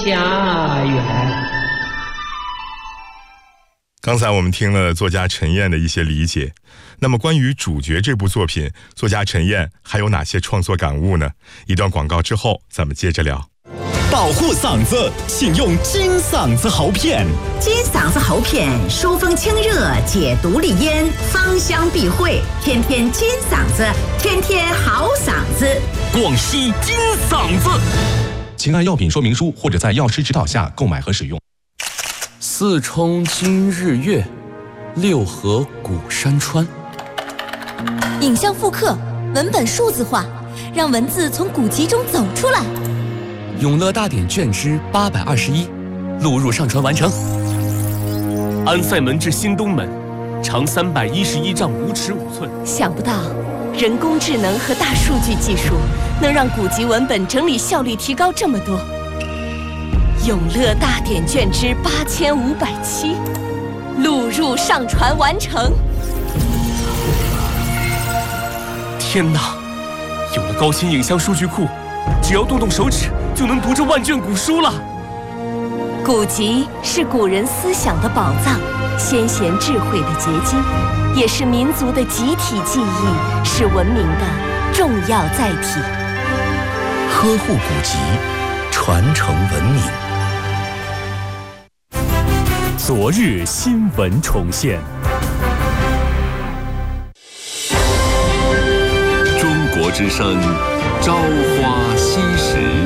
家园。 刚才我们听了作家陈燕的一些理解，那么关于主角这部作品，作家陈燕还有哪些创作感悟呢？一段广告之后，咱们接着聊。 保护嗓子，请用金嗓子喉片。 金嗓子喉片疏风清热，解毒利咽，芳香避秽，天天金嗓子，天天好嗓子。 广西金嗓子。 请按药品说明书或者在药师指导下购买和使用。 四冲今日月，六合古山川。 影像复刻，文本数字化，让文字从古籍中走出来。 永乐大典卷之821，录入上传完成。安塞门至新东门，长311丈5尺5寸。 想不到，人工智能和大数据技术能让古籍文本整理效率提高这么多。永乐大典卷之8507，录入上传完成。 天哪！有了高清影像数据库，只要动动手指就能读这万卷古书了。 古籍是古人思想的宝藏，先贤智慧的结晶，也是民族的集体记忆，是文明的重要载体。 呵护古籍，传承文明。 昨日新闻重现。 中国之声，朝花夕拾。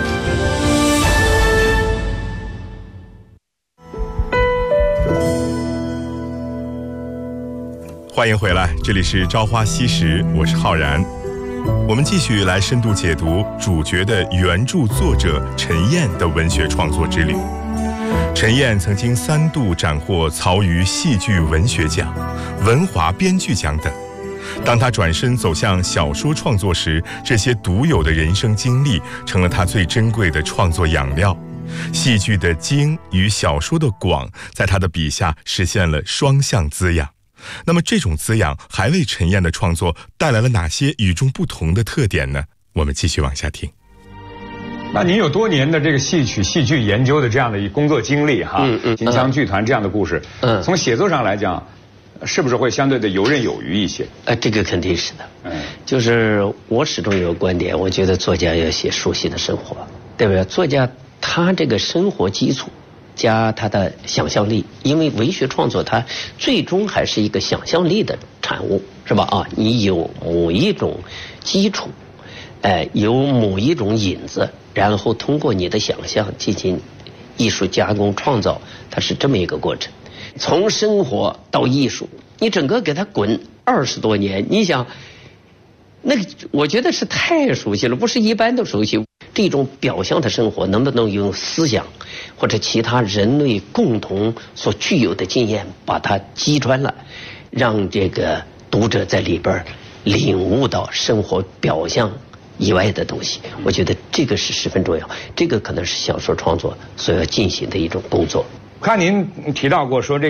欢迎回来，这里是朝花夕拾，我是浩然。我们继续来深度解读主角的原著作者陈燕的文学创作之旅。陈燕曾经3度斩获曹禺戏剧文学奖、文华编剧奖等。当他转身走向小说创作时，这些独有的人生经历成了他最珍贵的创作养料。戏剧的精与小说的广，在他的笔下实现了双向滋养。那么这种滋养还为陈燕的创作带来了哪些与众不同的特点呢？我们继续往下听。 那您有多年的这个戏曲戏剧研究的这样的一工作经历哈，金腔剧团这样的故事，从写作上来讲，是不是会相对的游刃有余一些？ 这个肯定是的。就是我始终有个观点，我觉得作家要写熟悉的生活，对不对？作家他这个生活基础加他的想象力，因为文学创作它最终还是一个想象力的产物，是吧？啊，你有某一种基础，有某一种引子，然后通过你的想象进行艺术加工创造，它是这么一个过程。从生活到艺术，你整个给它滚20多年，你想，那个我觉得是太熟悉了，不是一般的熟悉。这种表象的生活能不能用思想或者其他人类共同所具有的经验把它击穿了，让这个读者在里边领悟到生活表象以外的东西，我觉得这个是十分重要。这个可能是小说创作所要进行的一种工作。 看您提到过说这